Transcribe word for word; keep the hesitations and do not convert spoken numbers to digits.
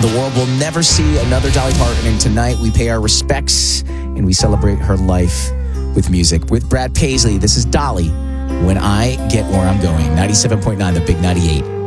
The world will never see another Dolly Parton, and tonight we pay our respects and we celebrate her life with music. With Brad Paisley, this is Dolly, When I Get Where I'm Going. ninety-seven point nine, The Big ninety-eight.